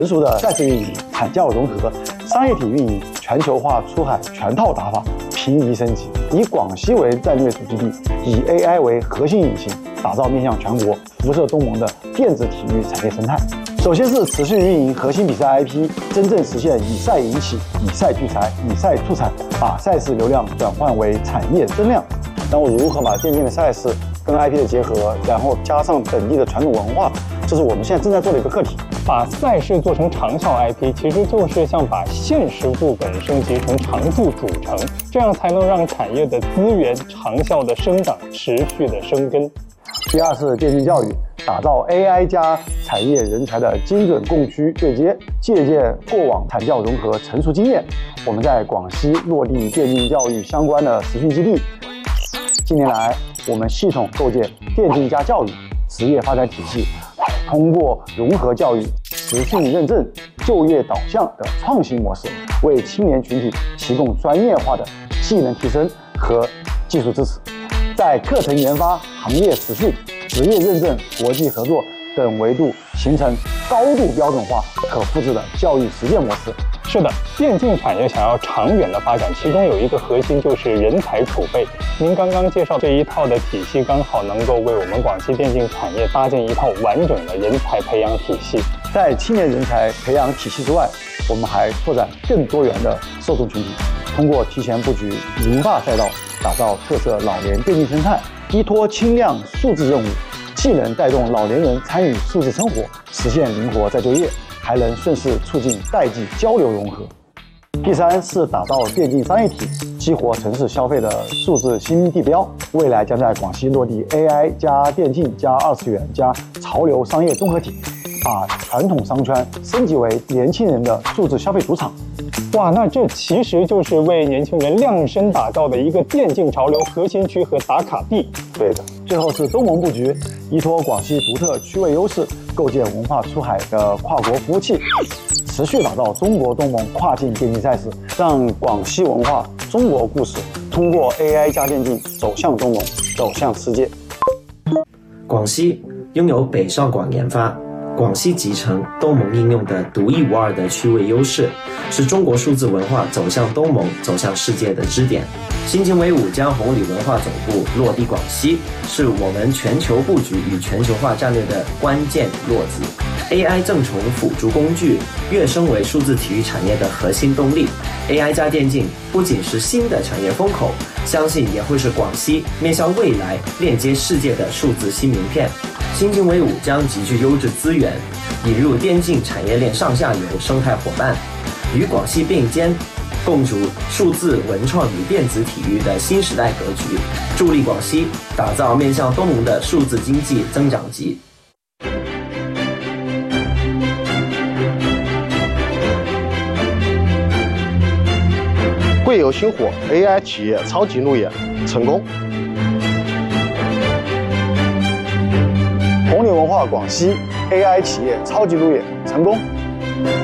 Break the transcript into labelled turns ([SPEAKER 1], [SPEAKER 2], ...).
[SPEAKER 1] 成熟的赛事运营、产教融合、商业体运营、全球化出海全套打法，平移升级，以广西为战略组织地，以 AI 为核心引擎，打造面向全国、辐射东盟的电子体育产业生态。首先是持续运营核心比赛 IP， 真正实现以赛引起、以赛聚财、以赛促产，把赛事流量转换为产业增量。那我如何把电竞的赛事跟 IP 的结合，然后加上本地的传统文化，这是我们现在正在做的一个课题。
[SPEAKER 2] 把赛事做成长效 IP， 其实就是像把现实副本升级成常驻主城，这样才能让产业的资源长效的生长，持续的生根。
[SPEAKER 1] 第二是电竞教育，打造 AI 加产业人才的精准供需对接，借鉴过往产教融合成熟经验，我们在广西落地电竞教育相关的实训基地。近年来，我们系统构建电竞加教育职业发展体系，通过融合教育、实训认证、就业导向的创新模式，为青年群体提供专业化的技能提升和技术支持。在课程研发、行业实训、职业认证、国际合作等维度形成高度标准化、可复制的教育实践模式。
[SPEAKER 2] 是的，电竞产业想要长远的发展，其中有一个核心就是人才储备。您刚刚介绍这一套的体系，刚好能够为我们广西电竞产业搭建一套完整的人才培养体系。
[SPEAKER 1] 在青年人才培养体系之外，我们还拓展更多元的受众群体，通过提前布局银发赛道，打造特色老年电竞生态，依托轻量数字任务，既能带动老年人参与数字生活，实现灵活再就业，还能顺势促进代际交流融合。第三是打造电竞商业体，激活城市消费的数字新地标。未来将在广西落地 AI 加电竞加二次元加潮流商业综合体，把传统商圈升级为年轻人的数字消费主场。
[SPEAKER 2] 哇，那这其实就是为年轻人量身打造的一个电竞潮流核心区和打卡地。
[SPEAKER 1] 对的。最后是东盟布局，依托广西独特区位优势，构建文化出海的跨国服务器，持续打造中国东盟跨境电竞赛事，让广西文化、中国故事通过 AI 加电竞走向东盟，走向世界。
[SPEAKER 3] 广西拥有北上广研发、广西集成东盟应用的独一无二的区位优势，是中国数字文化走向东盟、走向世界的支点。新经纬5将红里文化总部落地广西，是我们全球布局与全球化战略的关键落子。AI 正从辅助工具跃升为数字体育产业的核心动力。AI 加电竞不仅是新的产业风口，相信也会是广西面向未来链接世界的数字新名片。新经纬5将集聚优质资源，引入电竞产业链上下游生态伙伴，与广西并肩，共筑数字文创与电子体育的新时代格局，助力广西打造面向东盟的数字经济增长极。
[SPEAKER 4] 贵有星火 AI 企业超级路演成功。
[SPEAKER 1] 红里文化广西 AI 企业超级路演成功。